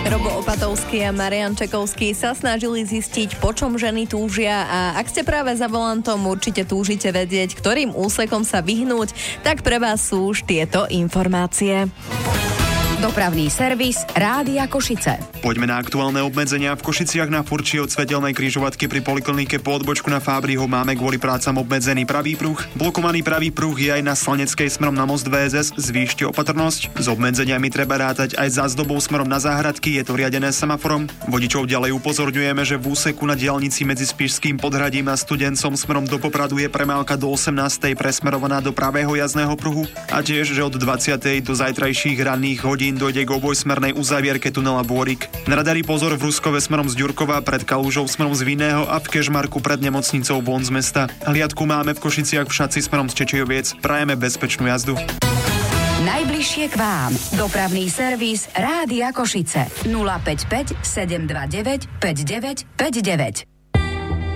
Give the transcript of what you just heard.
Robo Opatovský a Marian Čekovský sa snažili zistiť, po čom ženy túžia, a ak ste práve za volantom, určite túžite vedieť, ktorým úsekom sa vyhnúť, tak pre vás sú už tieto informácie. Dopravný servis Rádia Košice. Poďme na aktuálne obmedzenia. V Košiciach na Furči od svetelnej križovatky pri poliklinike po odbočku na Fábriho máme kvôli prácam obmedzený pravý pruh. Blokovaný pravý pruh je aj na Slaneckej smerom na most VSS. Zvýšte opatrnosť. S obmedzeniami treba rátať aj za zdobou smerom na Záhradky, je to riadené semaforom. Vodičov ďalej upozorňujeme, že v úseku na diaľnici medzi Spišským Podhradím a Studencom smerom do Popradu je premávka do 18. presmerovaná do pravého jazdného pruhu, a tiež, že od 20. do zajtrajších ranných hodín dojde k obojsmernej uzávierke tunela Bôrik. Na radari pozor v Ruskove smerom z Ďurkova, pred Kalužou smerom z Vinného a v Kežmarku pred nemocnicou von z mesta. Hliadku máme v Košiciach v Šatci smerom z Čečejoviec. Prajeme bezpečnú jazdu. Najbližšie k vám. Dopravný servis Rádia Košice. 055 729 5959.